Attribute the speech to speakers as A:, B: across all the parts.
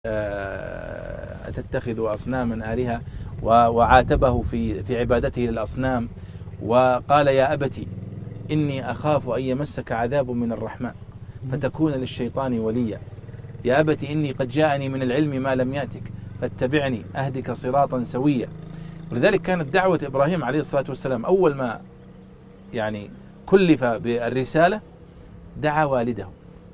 A: تتخذ أصناما آلهة، وعاتبه في عبادته للأصنام، وقال يا أبت إني أخاف أن يمسك عذاب من الرحمن فتكون للشيطان وليا، يا أبت إني قد جاءني من العلم ما لم يأتك فاتبعني أهدك صراطا سويا. ولذلك كانت دعوة إبراهيم عليه الصلاة والسلام أول ما كلف بالرسالة دعا والده،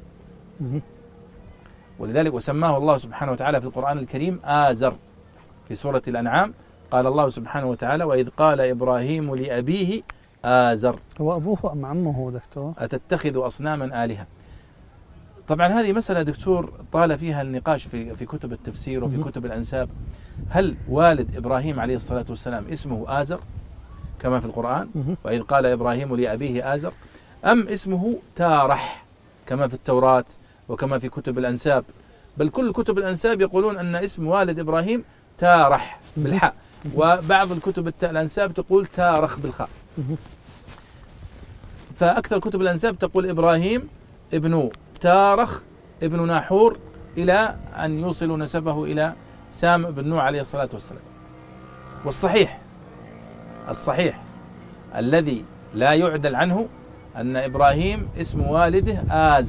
A: ولذلك وسماه الله سبحانه وتعالى في القرآن الكريم آزر. في سورة الأنعام قال الله سبحانه وتعالى وإذ قال إبراهيم لأبيه آزر.
B: هو أبوه أم عمه دكتور؟
A: أتتخذ أصناما آلهة. طبعا هذه مسألة دكتور طال فيها النقاش في كتب التفسير وفي كتب الأنساب. هل والد إبراهيم عليه الصلاة والسلام اسمه آزر كما في القرآن وإذ قال إبراهيم لأبيه آزر، أم اسمه تارح كما في التوراة وكما في كتب الأنساب؟ بل كل كتب الأنساب يقولون أن اسم والد إبراهيم تارح بالحاء، وبعض الكتب الأنساب تقول تارخ بالخاء. فأكثر كتب الأنساب تقول إبراهيم ابن تارخ ابن ناحور، إلى أن يوصلوا نسبه إلى سام بن نوح عليه الصلاة والسلام. والصحيح الذي لا يعدل عنه أن إبراهيم اسم والده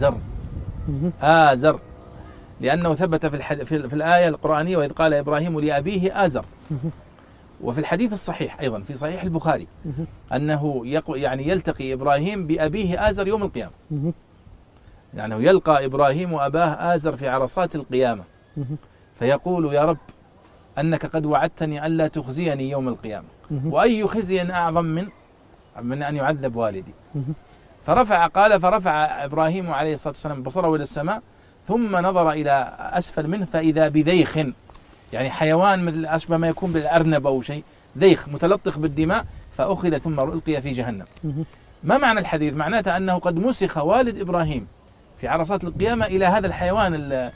A: آزر، لأنه ثبت في الآية القرآنية وإذ قال إبراهيم لأبيه آزر. وفي الحديث الصحيح أيضا في صحيح البخاري أنه يلتقي إبراهيم بأبيه آزر يوم القيامة، يعني يلقى إبراهيم وأباه آزر في عرصات القيامة فيقول يا رب أنك قد وعدتني ألا تخزيني يوم القيامة، وأي خزي أعظم من أن يعذب والدي. فرفع إبراهيم عليه الصلاة والسلام بصره إلى السماء ثم نظر إلى أسفل منه فإذا بذيخ، يعني حيوان مثل أشبه ما يكون بالأرنب أو شيء، ذيخ متلطخ بالدماء، فأخذ ثم ألقي في جهنم. ما معنى الحديث؟ معناته أنه قد مسخ والد إبراهيم في عرصات القيامة إلى هذا الحيوان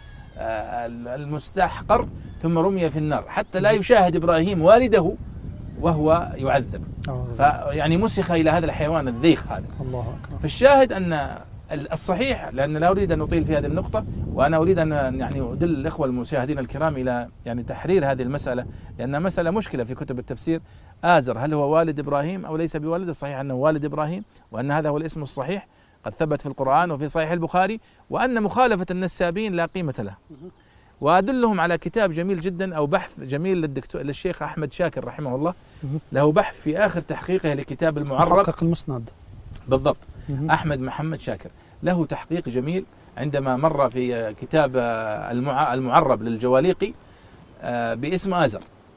A: المستحقر ثم رمي في النار حتى لا يشاهد إبراهيم والده وهو يعذب. فيعني مسخ إلى هذا الحيوان الذيخ هذا.
B: الله أكبر.
A: فالشاهد أن الصحيح، لأن لا أريد أن أطيل في هذه النقطة، وأنا أريد أن أدل الإخوة المشاهدين الكرام إلى تحرير هذه المسألة، لأنها مسألة مشكلة في كتب التفسير. آزر هل هو والد إبراهيم أو ليس بوالد؟ الصحيح أنه والد إبراهيم، وأن هذا هو الاسم الصحيح قد ثبت في القرآن وفي صحيح البخاري، وأن مخالفة النسابين لا قيمة له. وأدلهم على كتاب جميل جدا أو بحث جميل للشيخ أحمد شاكر رحمه الله، له بحث في آخر تحقيقه لكتاب المعرب،
B: محقق المسند
A: بالضبط، أحمد محمد شاكر، له تحقيق جميل عندما مر في كتاب المعرب للجواليقي باسم آزر،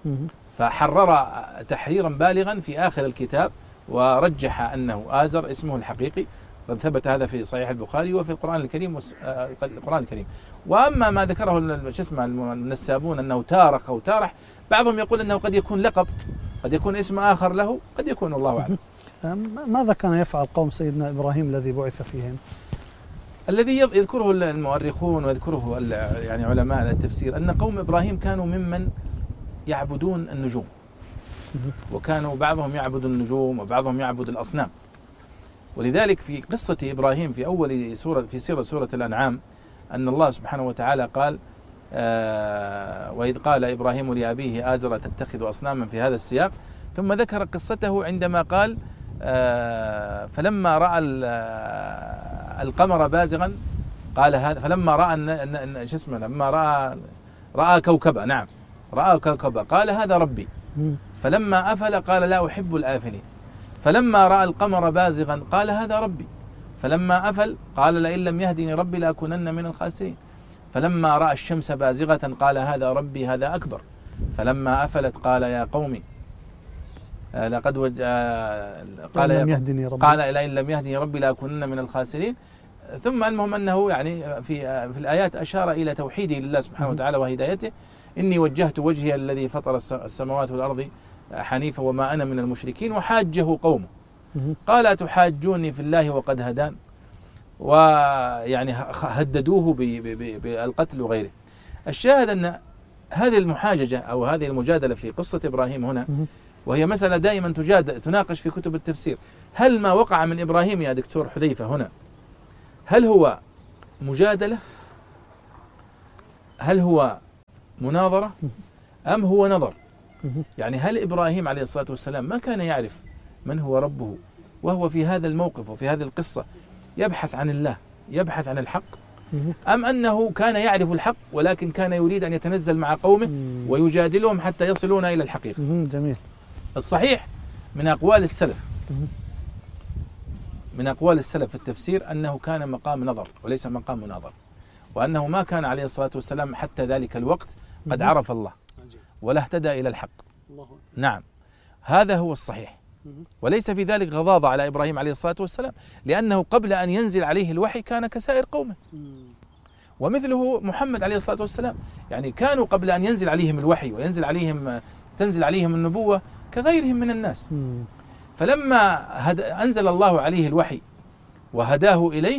A: فحرر تحريرا بالغا في آخر الكتاب ورجح أنه آزر اسمه الحقيقي. قد ثبت هذا في صحيح البخاري وفي القرآن الكريم. وأما ما ذكره النسابون أنه تارخ أو تارح، بعضهم يقول أنه قد يكون لقب، قد يكون اسم آخر له، قد يكون الله أعلم.
B: ماذا كان يفعل قوم سيدنا إبراهيم الذي بعث فيهم؟
A: الذي يذكره المؤرخون ويذكره علماء التفسير أن قوم إبراهيم كانوا ممن يعبدون النجوم، وكانوا بعضهم يعبد النجوم وبعضهم يعبد الأصنام. ولذلك في قصة إبراهيم في أول سورة الأنعام أن الله سبحانه وتعالى قال وإذ قال إبراهيم لأبيه آزر تتخذ أصناما في هذا السياق، ثم ذكر قصته عندما قال فلما رأى القمر بازغا قال هذا، فلما رأى لما رأى كوكبا، نعم رأى كوكبا قال هذا ربي، فلما أفل قال لا أحب الآفلين، فلما رأى القمر بازغا قال هذا ربي، فلما أفل قال لئن لم يهدني ربي لأكونن من الخاسرين، فلما رأى الشمس بازغة قال هذا ربي هذا أكبر، فلما أفلت قال يا قومي لقد قال لئن لم يهدني ربي لأكونن من الخاسرين. ثم المهم أنه في الآيات أشار إلى توحيده لله سبحانه وتعالى وهدايته. إني وجهت وجهي الذي فطر السماوات والأرض حنيفا وما أنا من المشركين، وحاجه قومه قال أتحاجوني في الله وقد هدان، هددوه بالقتل وغيره. الشاهد أن هذه المحاججة أو هذه المجادلة في قصة إبراهيم هنا، وهي مسألة دائما تناقش في كتب التفسير، هل ما وقع من إبراهيم يا دكتور حذيفة هنا هل هو مجادلة؟ هل هو مناظرة أم هو نظر؟ يعني هل إبراهيم عليه الصلاة والسلام ما كان يعرف من هو ربه وهو في هذا الموقف وفي هذه القصة يبحث عن الله، يبحث عن الحق، أم أنه كان يعرف الحق ولكن كان يريد أن يتنزل مع قومه ويجادلهم حتى يصلون إلى الحقيقة؟
B: جميل.
A: الصحيح من أقوال السلف، من أقوال السلف في التفسير أنه كان مقام نظر وليس مقام مناظر، وأنه ما كان عليه الصلاة والسلام حتى ذلك الوقت قد عرف الله ولا اهتدى إلى الحق. نعم، هذا هو الصحيح، وليس في ذلك غضاضة على إبراهيم عليه الصلاة والسلام، لأنه قبل أن ينزل عليه الوحي كان كسائر قومه، ومثله محمد عليه الصلاة والسلام، يعني كانوا قبل أن ينزل عليهم الوحي وينزل عليهم تنزل عليهم النبوة كغيرهم من الناس. فلما أنزل الله عليه الوحي وهداه إليه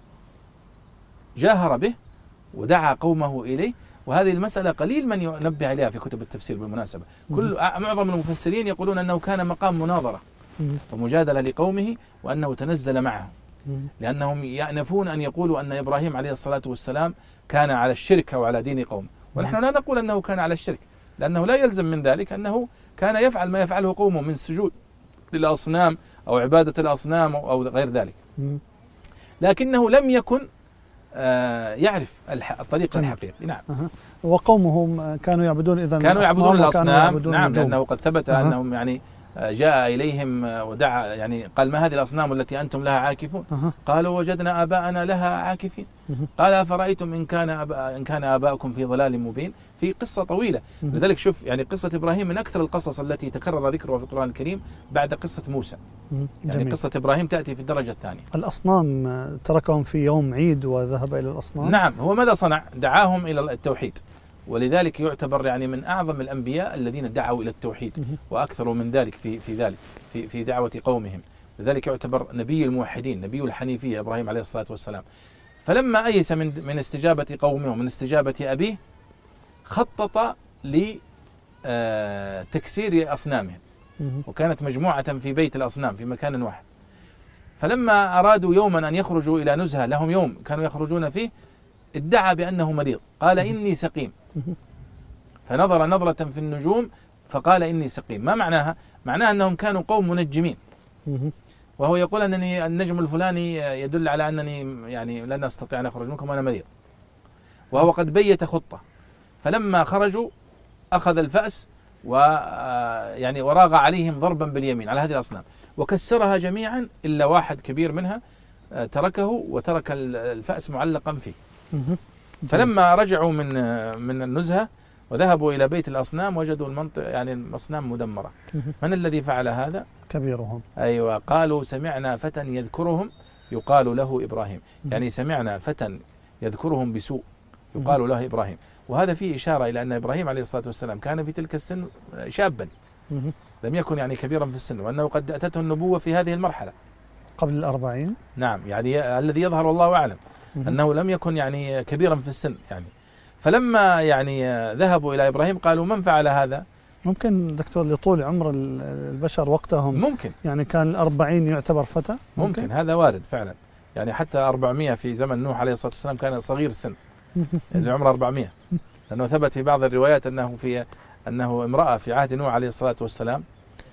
A: جاهر به ودعا قومه إليه، وهذه المسألة قليل من ينبه عليها في كتب التفسير بالمناسبة. معظم المفسرين يقولون أنه كان مقام مناظرة ومجادلة لقومه، وأنه تنزل معهم، لأنهم يأنفون أن يقولوا أن إبراهيم عليه الصلاة والسلام كان على الشرك أو على دين قوم، ونحن لا نقول أنه كان على الشرك، لأنه لا يلزم من ذلك أنه كان يفعل ما يفعله قومه من سجود للأصنام أو عبادة الأصنام أو غير ذلك، لكنه لم يكن يعرف الطريق الحقيقي. نعم.
B: وقومهم كانوا يعبدون
A: كانوا يعبدون الأصنام. نعم، لأنه قد ثبت أنهم يعني جاء إليهم ودعا، يعني قال: ما هذه الأصنام التي أنتم لها عاكفون؟ قالوا: وجدنا آباءنا لها عاكفين. قال: أفرأيتم إن كان آباؤكم في ضلال مبين. في قصة طويلة. لذلك شوف، يعني قصة إبراهيم من أكثر القصص التي تكرر ذكرها في القرآن الكريم بعد قصة موسى. يعني جميل. قصة إبراهيم تأتي في الدرجة الثانية.
B: الأصنام تركهم في يوم عيد وذهب إلى الأصنام.
A: نعم، هو ماذا صنع؟ دعاهم إلى التوحيد، ولذلك يعتبر يعني من أعظم الأنبياء الذين دعوا إلى التوحيد، وأكثروا من ذلك في دعوة قومهم. لذلك يعتبر نبي الموحدين، نبي الحنيفية إبراهيم عليه الصلاة والسلام. فلما أيس من استجابة قومه ومن استجابة أبيه، خطط لتكسير أصنامهم، وكانت مجموعة في بيت الأصنام في مكان واحد. فلما أرادوا يوما أن يخرجوا إلى نزهة، لهم يوم كانوا يخرجون فيه، ادعى بأنه مريض، قال: إني سقيم. فنظر نظرة في النجوم فقال: إني سقيم. ما معناها؟ معناها أنهم كانوا قوم منجمين، وهو يقول أنني النجم الفلاني يدل على أنني يعني لن أستطيع أن أخرج منكم وأنا مريض، وهو قد بيت خطة. فلما خرجوا أخذ الفأس ويعني وراغ عليهم ضربا باليمين على هذه الأصنام، وكسرها جميعا إلا واحد كبير منها تركه، وترك الفأس معلقا فيه. فلما رجعوا من النزهة وذهبوا إلى بيت الأصنام وجدوا المنطقة يعني الأصنام مدمرة. من الذي فعل هذا؟
B: كبيرهم.
A: أيوة، قالوا: سمعنا فتى يذكرهم يقال له إبراهيم. يعني سمعنا فتى يذكرهم بسوء يقال له إبراهيم. وهذا فيه إشارة إلى أن إبراهيم عليه الصلاة والسلام كان في تلك السن شابا، لم يكن يعني كبيرا في السن، وأنه قد أتته النبوة في هذه المرحلة
B: قبل 40. نعم،
A: يعني الذي يظهر الله أعلم أنه لم يكن يعني كبيرا في السن يعني. فلما يعني ذهبوا إلى إبراهيم قالوا: من فعل هذا؟
B: ممكن دكتور لطول عمر البشر وقتهم
A: ممكن
B: يعني كان 40 يعتبر فتى.
A: ممكن هذا وارد فعلا، يعني حتى 400 في زمن نوح عليه الصلاة والسلام كان صغير السن اللي عمره 400، لأنه ثبت في بعض الروايات أنه امرأة في عهد نوح عليه الصلاة والسلام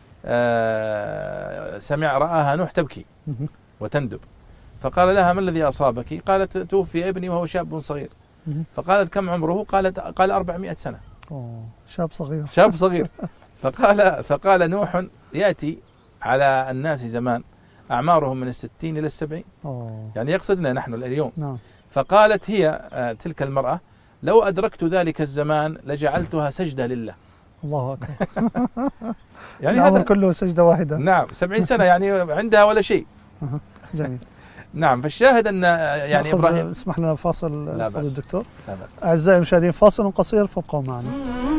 A: رآها نوح تبكي وتندب، فقال لها: ما الذي أصابك؟ قالت: توفي ابني وهو شاب صغير. فقالت: كم عمره؟ قال 400 سنة. شاب صغير. فقال نوح: يأتي على الناس زمان أعمارهم من 60 إلى 70. يعني يقصدنا نحن اليوم.
B: نعم.
A: فقالت هي تلك المرأة: لو أدركت ذلك الزمان لجعلتها سجدة لله.
B: الله أكبر.
A: يعني
B: العمر كله سجدة واحدة.
A: نعم، 70 سنة يعني عندها ولا شيء.
B: جميل.
A: نعم، فالشاهد أن يعني إبراهيم.
B: اسمح لنا فاصل فضل الدكتور.
A: لا.
B: أعزائي المشاهدين، فاصل قصير فابقوا معنا.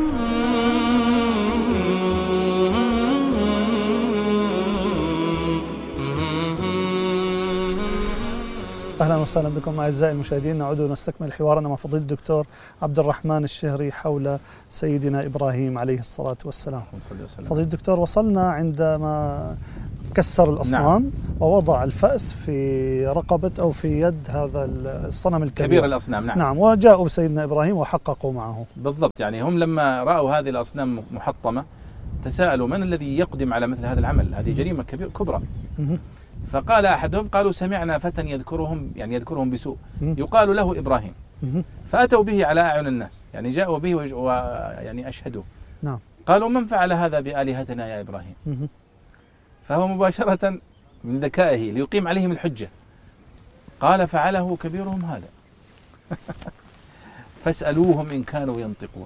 B: أهلا وسهلا بكم أعزائي المشاهدين. نعود ونستكمل حوارنا مع فضيلة الدكتور عبد الرحمن الشهري حول سيدنا إبراهيم عليه الصلاة والسلام. فضيلة الدكتور، وصلنا عندما كسر الأصنام ووضع الفأس في رقبة أو في يد هذا الصنم الكبير
A: كبير الأصنام.
B: نعم، وجاءوا بسيدنا إبراهيم وحققوا معه.
A: بالضبط. يعني هم لما رأوا هذه الأصنام محطمة تساءلوا من الذي يقدم على مثل هذا العمل، هذه جريمة كبرى. فقال أحدهم قالوا سمعنا فتى يذكرهم بسوء يقال له إبراهيم. فأتوا به على أعين الناس، يعني جاءوا به ويعني أشهدوا.
B: نعم.
A: قالوا من فعل هذا بآلهتنا يا إبراهيم؟ فهو مباشرة من ذكائه ليقيم عليهم الحجة قال فعله كبيرهم هذا فاسألوهم إن كانوا ينطقون.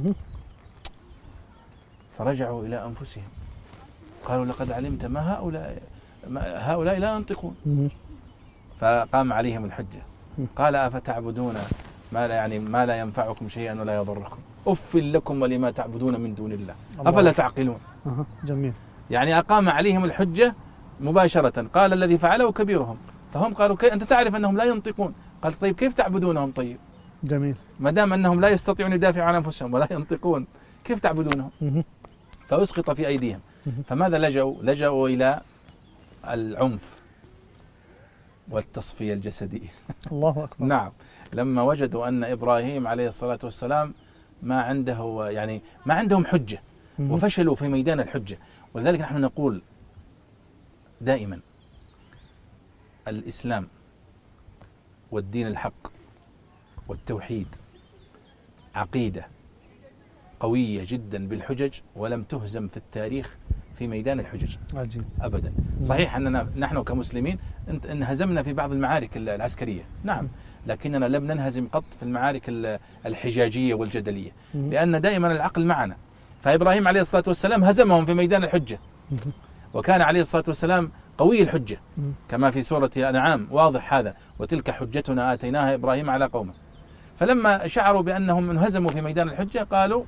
A: فرجعوا إلى أنفسهم قالوا لقد علمت ما هؤلاء لا ينطقون. فقام عليهم الحجة قال أفتعبدون ما لا ينفعكم شيئا ولا يضركم أف لكم ولما تعبدون من دون الله أفلا تعقلون.
B: جميل.
A: يعني أقام عليهم الحجة مباشرة. قال الذي فعله كبيرهم. فهم قالوا أنت تعرف أنهم لا ينطقون. قال طيب كيف تعبدونهم؟ طيب
B: جميل.
A: ما دام أنهم لا يستطيعون يدافعوا عن أنفسهم ولا ينطقون كيف تعبدونهم؟ فأسقط في أيديهم. فماذا لجأوا إلى العنف والتصفية الجسدية.
B: الله أكبر.
A: نعم. لما وجدوا أن إبراهيم عليه الصلاة والسلام ما عندهم حجة وفشلوا في ميدان الحجة. ولذلك نحن نقول دائما الإسلام والدين الحق والتوحيد عقيدة قوية جدا بالحجج ولم تهزم في التاريخ في ميدان الحجج.
B: عجيب.
A: أبدا. صحيح أننا نحن كمسلمين انهزمنا في بعض المعارك العسكرية، نعم، لكننا لم ننهزم قط في المعارك الحجاجية والجدلية، لأن دائما العقل معنا. فإبراهيم عليه الصلاة والسلام هزمهم في ميدان الحجة، وكان عليه الصلاة والسلام قوي الحجة كما في سورة الأنعام واضح هذا، وتلك حجتنا آتيناها إبراهيم على قومه. فلما شعروا بأنهم انهزموا في ميدان الحجة قالوا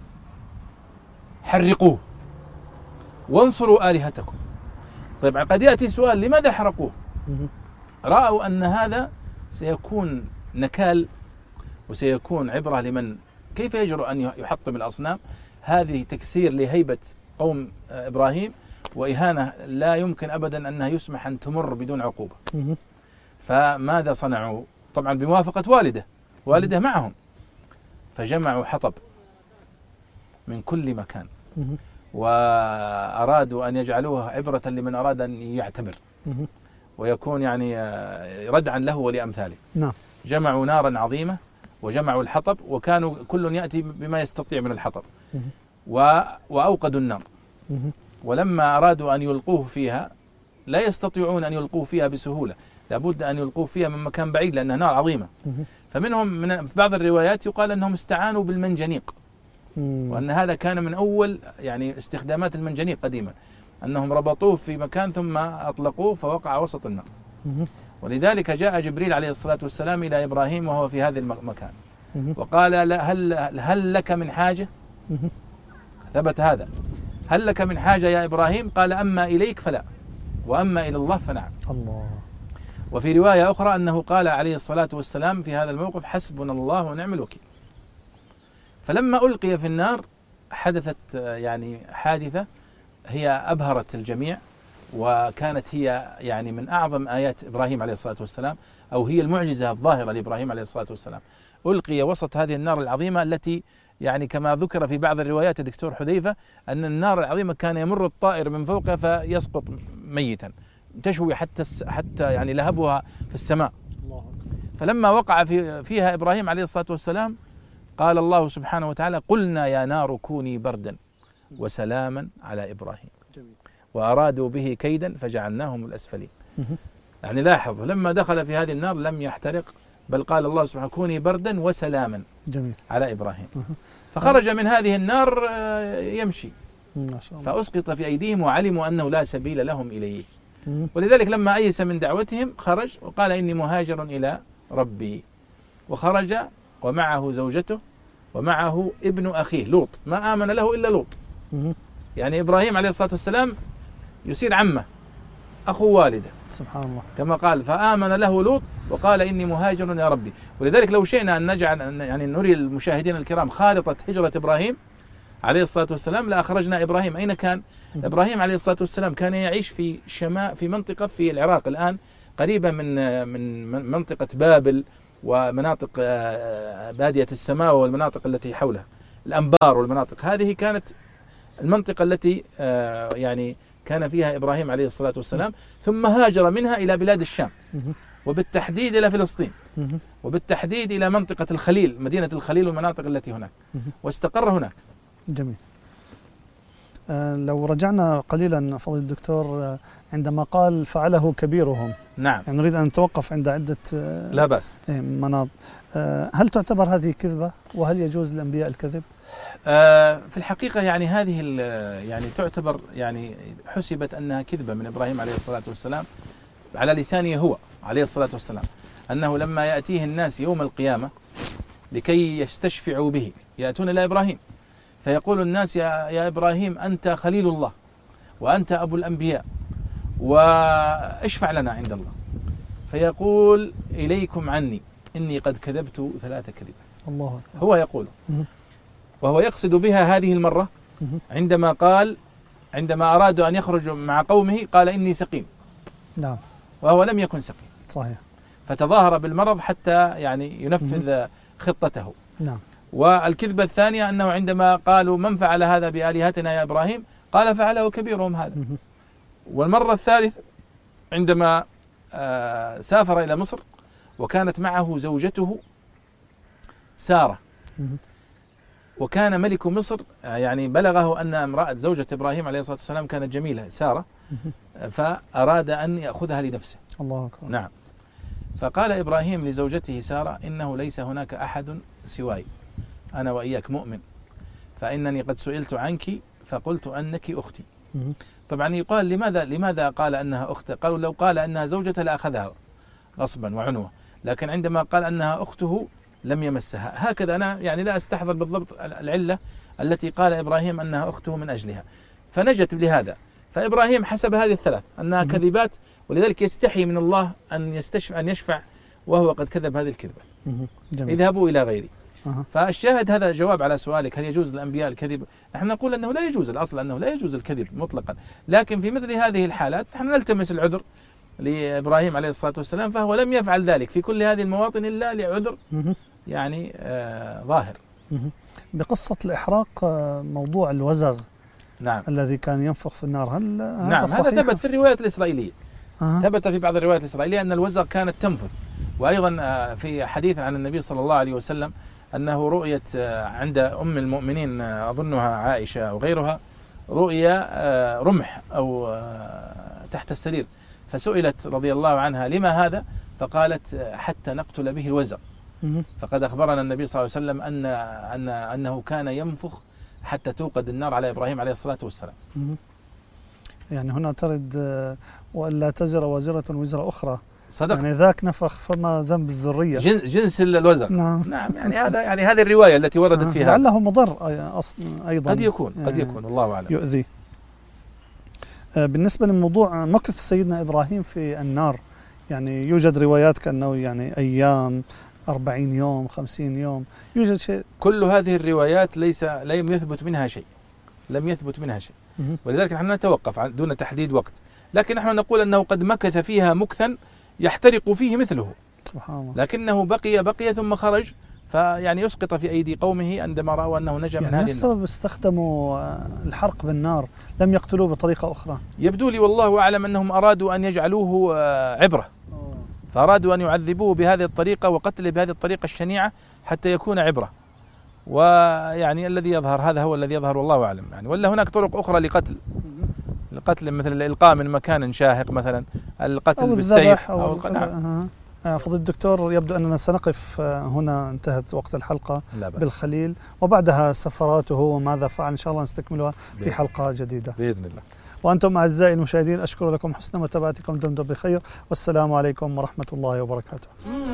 A: حرقوه وانصروا آلهتكم. طيب قد يأتي سؤال لماذا حرقوه؟ رأوا أن هذا سيكون نكال وسيكون عبرة لمن كيف يجرؤ أن يحطم الأصنام. هذه تكسير لهيبة قوم إبراهيم وإهانة لا يمكن أبدا أنها يسمح أن تمر بدون عقوبة. فماذا صنعوا؟ طبعا بموافقة والده معهم، فجمعوا حطب من كل مكان وأرادوا أن يجعلوها عبرة لمن أراد أن يعتبر ويكون يعني ردعا له ولأمثاله.
B: نعم.
A: جمعوا نارا عظيمة وجمعوا الحطب، وكانوا كل يأتي بما يستطيع من الحطب، وأوقدوا النار. ولما أرادوا أن يلقوه فيها لا يستطيعون أن يلقوه فيها بسهولة، لابد أن يلقوه فيها من مكان بعيد لأنها نار عظيمة. فمنهم في بعض الروايات يقال أنهم استعانوا بالمنجنيق، وأن هذا كان من أول يعني استخدامات المنجنيق قديما، أنهم ربطوه في مكان ثم أطلقوه فوقع وسط النار. ولذلك جاء جبريل عليه الصلاة والسلام إلى إبراهيم وهو في هذا المكان وقال هل لك من حاجة؟ ثبت هذا، هل لك من حاجة يا إبراهيم؟ قال أما إليك فلا، وأما إلى الله فنعم.
B: الله.
A: وفي رواية أخرى أنه قال عليه الصلاة والسلام في هذا الموقف حسبنا الله ونعم الوكيل. فلما ألقي في النار حدثت يعني حادثة هي أبهرت الجميع، وكانت هي يعني من أعظم آيات إبراهيم عليه الصلاة والسلام، أو هي المعجزة الظاهرة لإبراهيم عليه الصلاة والسلام. ألقي وسط هذه النار العظيمة التي يعني كما ذكر في بعض الروايات الدكتور حذيفة أن النار العظيمة كان يمر الطائر من فوقها فيسقط ميتا، تشوي حتى يعني لهبها في السماء. فلما وقع فيها إبراهيم عليه الصلاة والسلام قال الله سبحانه وتعالى قلنا يا نار كوني بردا وسلاما على إبراهيم وأرادوا به كيدا فجعلناهم الأسفلين. يعني لاحظ لما دخل في هذه النار لم يحترق، بل قال الله سبحانه كوني بردا وسلاما على إبراهيم. فخرج من هذه النار يمشي فأسقط في أيديهم وعلموا أنه لا سبيل لهم إليه. ولذلك لما أيس من دعوتهم خرج وقال إني مهاجر إلى ربي، وخرج ومعه زوجته ومعه ابن أخيه لوط، ما آمن له إلا لوط. يعني إبراهيم عليه الصلاة والسلام يصير عمه أخو والده
B: سبحان الله،
A: كما قال فآمن له لوط وقال إني مهاجر يا ربي. ولذلك لو شئنا أن نجعل يعني نري المشاهدين الكرام خارطة هجرة إبراهيم عليه الصلاة والسلام لأخرجنا إبراهيم. أين كان؟ إبراهيم عليه الصلاة والسلام كان يعيش في في منطقة في العراق الآن قريبة من منطقة بابل ومناطق بادية السماوة والمناطق التي حولها، الأنبار والمناطق هذه كانت المنطقة التي يعني كان فيها إبراهيم عليه الصلاة والسلام، ثم هاجر منها إلى بلاد الشام، وبالتحديد إلى فلسطين، وبالتحديد إلى منطقة الخليل، مدينة الخليل والمناطق التي هناك، واستقر هناك.
B: جميل. لو رجعنا قليلا فضيلة الدكتور عندما قال فعله كبيرهم،
A: نعم،
B: يعني نريد أن نتوقف عند عدة
A: لا بأس
B: مناط. هل تعتبر هذه كذبة؟ وهل يجوز للأنبياء الكذب؟
A: في الحقيقة يعني هذه يعني تعتبر يعني حسبت أنها كذبة من إبراهيم عليه الصلاة والسلام على لسانه هو عليه الصلاة والسلام، أنه لما يأتيه الناس يوم القيامة لكي يستشفعوا به يأتون إلى إبراهيم فيقول الناس يا إبراهيم أنت خليل الله وأنت أبو الأنبياء واشفع لنا عند الله، فيقول إليكم عني إني قد كذبت 3 كذبات.
B: الله
A: هو يقول، وهو يقصد بها هذه المرة عندما أرادوا أن يخرجوا مع قومه قال إني سقيم.
B: نعم.
A: وهو لم يكن سقيم.
B: صحيح.
A: فتظاهر بالمرض حتى يعني ينفذ خطته.
B: نعم.
A: والكذبة الثانية أنه عندما قالوا من فعل هذا بآلهتنا يا إبراهيم قال فعله كبيرهم هذا. والمرة الثالثة عندما سافر إلى مصر وكانت معه زوجته سارة، وكان ملك مصر يعني بلغه أن امرأة زوجة إبراهيم عليه الصلاة والسلام كانت جميلة سارة، فأراد أن يأخذها لنفسه.
B: الله أكبر.
A: نعم. فقال إبراهيم لزوجته سارة إنه ليس هناك أحد سواي، أنا وإياك مؤمن، فإنني قد سئلت عنك فقلت أنك أختي. طبعا يقال لماذا قال أنها أخته؟ قالوا لو قال أنها زوجته لأخذها غصبا وعنوة، لكن عندما قال أنها أخته لم يمسها. هكذا أنا يعني لا أستحضر بالضبط العلة التي قال إبراهيم أنها أخته من أجلها، فنجت لهذا. فإبراهيم حسب هذه الثلاث أنها كذبات، ولذلك يستحي من الله أن يشفع وهو قد كذب هذه الكذبة. اذهبوا إلى غيري. فالشاهد هذا جواب على سؤالك هل يجوز للأنبياء الكذب؟ نحن نقول أنه لا يجوز، الأصل أنه لا يجوز الكذب مطلقا، لكن في مثل هذه الحالات نحن نلتمس العذر لإبراهيم عليه الصلاة والسلام، فهو لم يفعل ذلك في كل هذه المواطن إلا لعذر يعني ظاهر.
B: بقصة الإحراق موضوع الوزغ،
A: نعم،
B: الذي كان ينفخ في النار، هل
A: نعم هذا ثبت في الروايات الإسرائيلية. ثبت في بعض الروايات الإسرائيلية أن الوزغ كانت تنفذ، وأيضا في حديث عن النبي صلى الله عليه وسلم أنه رؤيت عند أم المؤمنين أظنها عائشة أو غيرها رؤيا رمح أو تحت السرير، فسئلت رضي الله عنها لما هذا؟ فقالت حتى نقتل به الوزغ. فقد أخبرنا النبي صلى الله عليه وسلم أنه كان ينفخ حتى توقد النار على إبراهيم عليه الصلاة والسلام.
B: يعني هنا ترد وألا تزر وازرة وزر أخرى.
A: صدق.
B: يعني ذاك نفخ فما ذنب الذرية.
A: جنس الوزغ.
B: نعم.
A: نعم. يعني هذه الرواية التي وردت فيها.
B: لعله مضر أيضا.
A: قد يكون الله أعلم.
B: يؤذي. بالنسبة لموضوع مكث سيدنا إبراهيم في النار، يعني يوجد روايات كأنه يعني أيام 40 يوم 50 يوم، يوجد شيء؟
A: كل هذه الروايات لم يثبت منها شيء، لم يثبت منها شيء، ولذلك نحن نتوقف دون تحديد وقت، لكن نحن نقول أنه قد مكث فيها مكثا يحترق فيه مثله،
B: سبحان الله،
A: لكنه بقي ثم خرج، فيعني يسقط في أيدي قومه عندما رأوا أنه نجا من هذه النار.
B: السبب استخدموا الحرق بالنار، لم يقتلوه بطريقة أخرى؟
A: يبدو لي والله أعلم أنهم أرادوا أن يجعلوه عبرة، فأرادوا أن يعذبوه بهذه الطريقة وقتله بهذه الطريقة الشنيعة حتى يكون عبرة، ويعني الذي يظهر هذا هو الذي يظهر والله أعلم، يعني ولا هناك طرق أخرى لقتل مثل الإلقاء من مكان شاهق مثلا، القتل بالسيف أو
B: نعم. فضيلة الدكتور يبدو أننا سنقف هنا، انتهت وقت الحلقة بالخليل، وبعدها سفراته وماذا فعل إن شاء الله نستكملها في حلقة جديدة
A: بإذن الله.
B: وأنتم أعزائي المشاهدين أشكر لكم حسن متابعتكم، دمتم بخير، والسلام عليكم ورحمة الله وبركاته.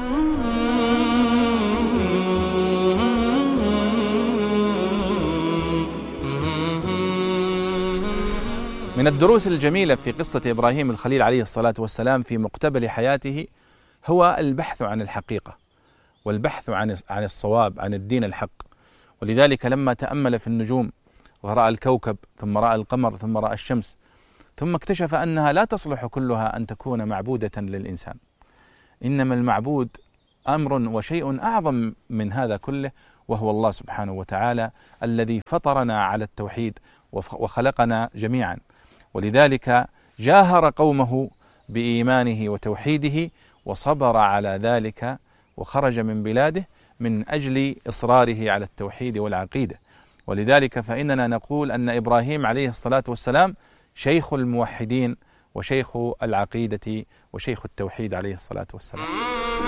A: من الدروس الجميلة في قصة إبراهيم الخليل عليه الصلاة والسلام في مقتبل حياته هو البحث عن الحقيقة والبحث عن الصواب، عن الدين الحق، ولذلك لما تأمل في النجوم ورأى الكوكب ثم رأى القمر ثم رأى الشمس، ثم اكتشف أنها لا تصلح كلها أن تكون معبودة للإنسان، إنما المعبود أمر وشيء أعظم من هذا كله، وهو الله سبحانه وتعالى الذي فطرنا على التوحيد وخلقنا جميعا. ولذلك جاهر قومه بإيمانه وتوحيده وصبر على ذلك وخرج من بلاده من أجل إصراره على التوحيد والعقيدة. ولذلك فإننا نقول أن إبراهيم عليه الصلاة والسلام شيخ الموحدين وشيخ العقيدة وشيخ التوحيد عليه الصلاة والسلام.